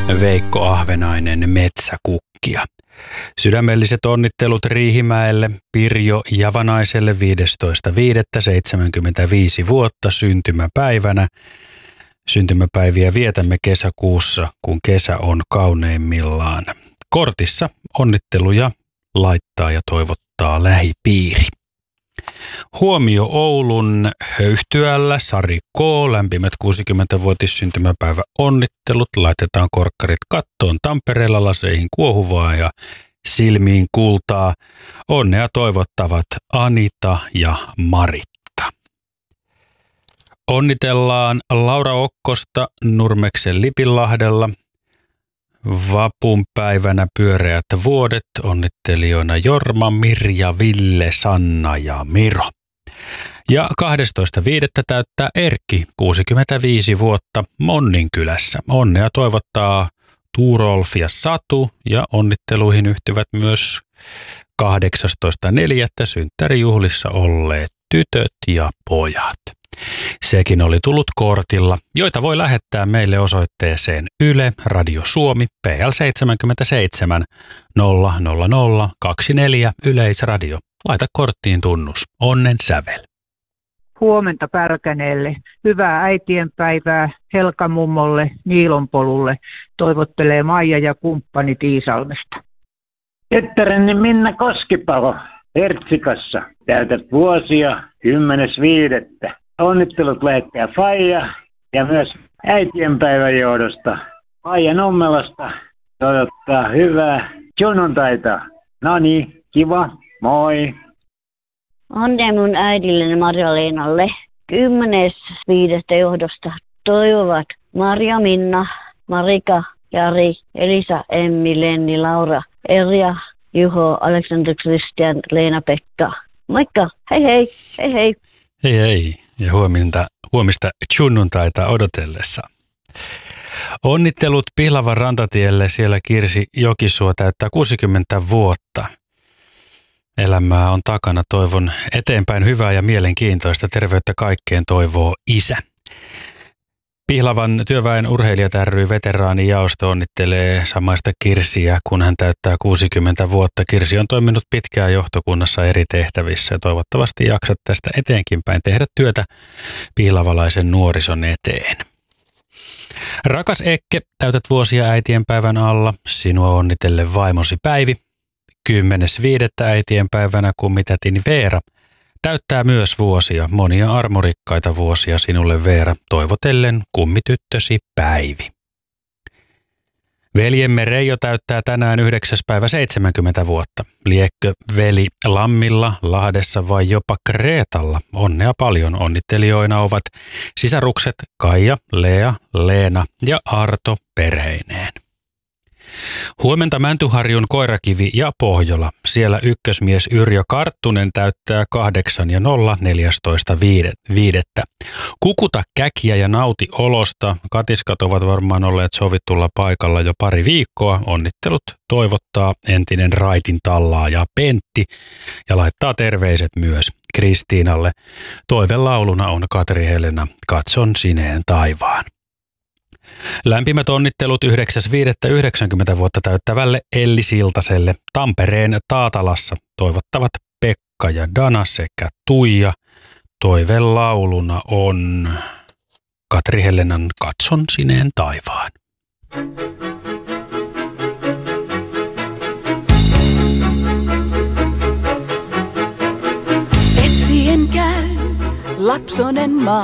Veikko Ahvenainen Metsäkukkia. Sydämelliset onnittelut Riihimäelle Pirjo Javanaiselle 15.5.75 vuotta syntymäpäivänä. Syntymäpäiviä vietämme kesäkuussa, kun kesä on kauneimmillaan. Kortissa onnitteluja laittaa ja toivottaa lähipiiri. Huomio Oulun Höyhtyällä Sari K. Lämpimät 60-vuotissyntymäpäivä onnittelut. Laitetaan korkkarit kattoon Tampereella, laseihin kuohuvaa ja silmiin kultaa. Onnea toivottavat Anita ja Maritta. Onnitellaan Laura Okkosta Nurmeksen Lipinlahdella. Vapunpäivänä pyöreät vuodet, onnittelijoina Jorma, Mirja, Ville, Sanna ja Miro. Ja 12.5. täyttää Erkki 65 vuotta Monninkylässä. Onnea toivottaa Tuurolf ja Satu ja onnitteluihin yhtyvät myös 18.4. synttärijuhlissa olleet tytöt ja pojat. Sekin oli tullut kortilla, joita voi lähettää meille osoitteeseen Yle Radio Suomi PL 77 00024 Yleisradio. Laita korttiin tunnus. Onnen sävel. Huomenta Pälkäneelle. Hyvää äitienpäivää Helka-mummolle Niilonpolulle. Toivottelee Maija ja kumppani Iisalmesta. Tyttäreni Minna Koskipalo Hertsikassa. Täytät vuosia 10.5. Onnittelut lähettää Faija ja myös äitienpäivän johdosta. Faija Nummelasta toivottaa hyvää sunnuntaita. Noni, kiva, moi. Onnea mun äidilleni Marja-Leenalle 10.5. johdosta toivovat Marja, Minna, Marika, Jari, Elisa, Emmi, Lenni, Laura, Erja, Juho, Aleksander, Kristian, Leena-Pekka. Moikka, hei hei, hei hei. Hei hei ja huomista sunnuntaita odotellessa. Onnittelut Pihlavan rantatielle, siellä Kirsi Jokisuo täyttää 60 vuotta. Elämää on takana, toivon eteenpäin hyvää ja mielenkiintoista. Terveyttä kaikkeen toivoo isä. Pihlavan työväen urheilijat ry veteraanijaosto onnittelee samaista Kirsiä, kun hän täyttää 60 vuotta. Kirsi on toiminut pitkään johtokunnassa eri tehtävissä ja toivottavasti jaksat tästä eteenkin päin tehdä työtä pihlavalaisen nuorison eteen. Rakas Ekke, täytät vuosia äitienpäivän alla. Sinua onnitelle vaimosi Päivi. 10.5. äitienpäivänä kummitätini Veera täyttää myös vuosia, monia armorikkaita vuosia sinulle Veera, toivotellen kummityttösi Päivi. Veljemme Reijo täyttää tänään 9. päivä 70 vuotta. Liekkö veli Lammilla, Lahdessa vai jopa Kreetalla? Onnea paljon. Onnittelijoina ovat sisarukset Kaija, Lea, Leena ja Arto perheineen. Huomenta Mäntyharjun Koirakivi ja Pohjola. Siellä ykkösmies Yrjö Karttunen täyttää 8 ja 14.5. Kukuta käkiä ja nauti olosta. Katiskat ovat varmaan olleet sovittulla paikalla jo pari viikkoa. Onnittelut toivottaa entinen raitin tallaaja Pentti ja laittaa terveiset myös Kristiinalle. Toivelauluna on Katri Helena Katson sineen taivaan. Lämpimät onnittelut 9.5.90 vuotta täyttävälle Elli Siltaselle Tampereen Taatalassa toivottavat Pekka ja Dana sekä Tuija. Toivelauluna on Katri Helenan Katson sineen taivaan. Etsien käy lapsonen maa.